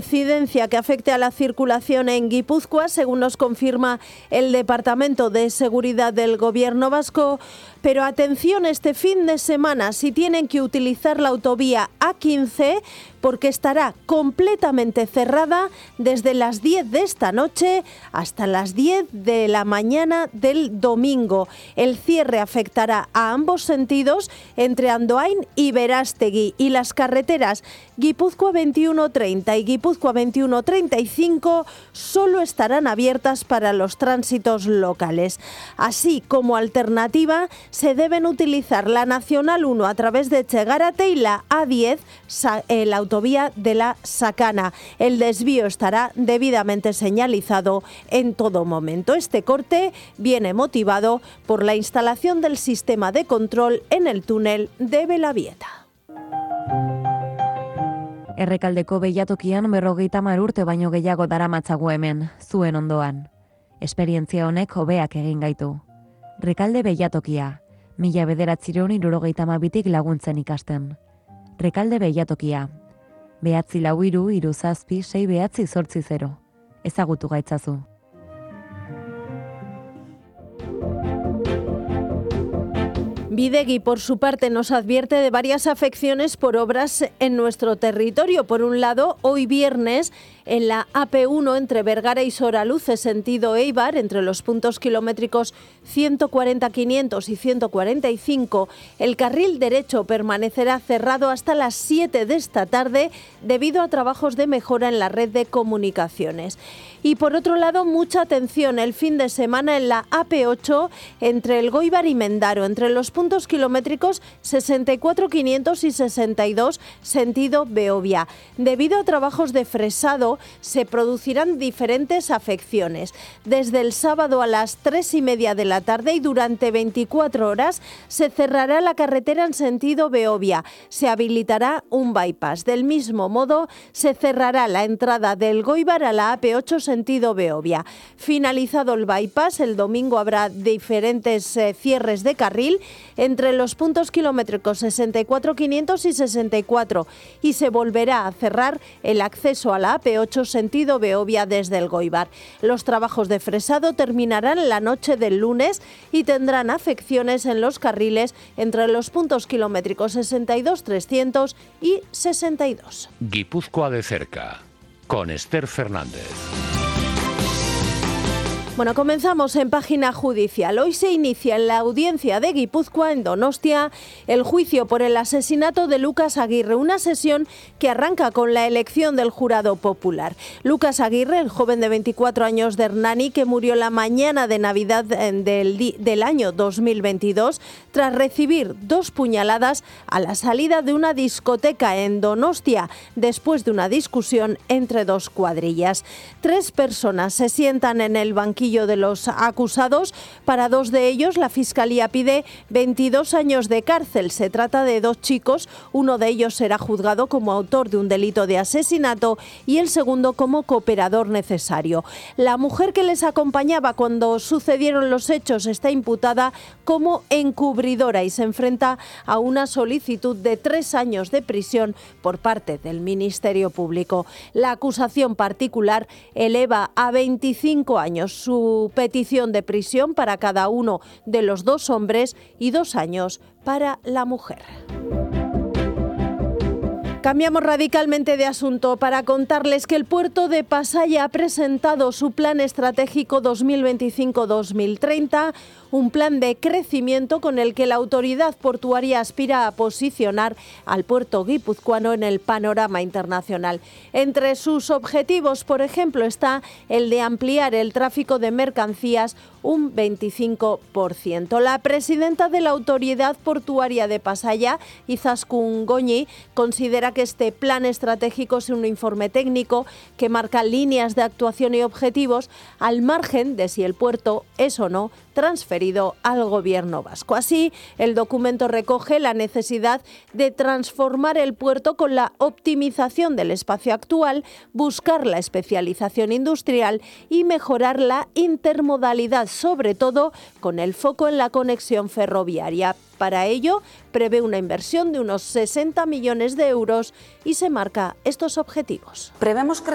incidencia que afecte a la circulación en Guipúzcoa, según nos confirma el Departamento de Seguridad del Gobierno vasco. Pero atención este fin de semana si tienen que utilizar la autovía A15, porque estará completamente cerrada desde las 10 de esta noche hasta las 10 de la mañana del domingo. El cierre afectará a ambos sentidos entre Andoain y Berastegui, y las carreteras Guipúzcoa 2130 y Guipúzcoa 2135 solo estarán abiertas para los tránsitos locales. Así como alternativa, se deben utilizar la Nacional 1 a través de Echegárate y la A10, la autovía de la Sacana. El desvío estará debidamente señalizado en todo momento. Este corte viene motivado por la instalación del sistema de control en el túnel de Belavieta. Errekaldeko beilatokian 50 urte baino gehiago daramatzagu hemen, zuen ondoan. Esperientzia honek hobeak egin gaitu. Rekalde beilatokia, 1972tik laguntzen ikasten. Rekalde beilatokia, 943366780. Ezagutu gaitzazu. Bidegi, por su parte, nos advierte de varias afecciones por obras en nuestro territorio. Por un lado, hoy viernes, en la AP1 entre Vergara y Soraluce, sentido Eibar, entre los puntos kilométricos 140-500 y 145, el carril derecho permanecerá cerrado hasta las 7 de esta tarde debido a trabajos de mejora en la red de comunicaciones. Y por otro lado, mucha atención el fin de semana en la AP8 entre el Goibar y Mendaro, entre los puntos kilométricos 64-500 y 62, sentido Beovia. Debido a trabajos de fresado, se producirán diferentes afecciones. Desde el sábado a las 3:30 de la tarde y durante 24 horas se cerrará la carretera en sentido Beovia. Se habilitará un bypass. Del mismo modo, se cerrará la entrada del Goibar a la AP8 sentido Beovia. Finalizado el bypass, el domingo habrá diferentes cierres de carril entre los puntos kilométricos 64-500 y 64 y se volverá a cerrar el acceso a la AP8 sentido Beovia desde el Goibar. Los trabajos de fresado terminarán la noche del lunes y tendrán afecciones en los carriles entre los puntos kilométricos 62-300 y 62. Guipúzcoa de cerca, con Esther Fernández. Bueno, comenzamos en página judicial. Hoy se inicia en la audiencia de Guipúzcoa, en Donostia, el juicio por el asesinato de Lucas Aguirre, una sesión que arranca con la elección del jurado popular. Lucas Aguirre, el joven de 24 años de Hernani, que murió la mañana de Navidad del año 2022, tras recibir 2 puñaladas a la salida de una discoteca en Donostia, después de una discusión entre 2 cuadrillas. 3 personas se sientan en el banquillo de los acusados. Para 2 de ellos, la Fiscalía pide 22 años de cárcel. Se trata de 2 chicos. Uno de ellos será juzgado como autor de un delito de asesinato y el segundo como cooperador necesario. La mujer que les acompañaba cuando sucedieron los hechos está imputada como encubridora y se enfrenta a una solicitud de 3 años de prisión por parte del Ministerio Público. La acusación particular eleva a 25 años su petición de prisión para cada uno de los 2 hombres y 2 años para la mujer. Cambiamos radicalmente de asunto para contarles que el puerto de Pasaia ha presentado su plan estratégico 2025-2030, un plan de crecimiento con el que la autoridad portuaria aspira a posicionar al puerto guipuzcoano en el panorama internacional. Entre sus objetivos, por ejemplo, está el de ampliar el tráfico de mercancías un 25%. La presidenta de la autoridad portuaria de Pasaia, Izaskun Goñi, considera que este plan estratégico es un informe técnico que marca líneas de actuación y objetivos al margen de si el puerto es o no transferido al gobierno vasco. Así, el documento recoge la necesidad de transformar el puerto con la optimización del espacio actual, buscar la especialización industrial y mejorar la intermodalidad, sobre todo con el foco en la conexión ferroviaria. Para ello, prevé una inversión de unos 60 millones de euros y se marca estos objetivos. Prevemos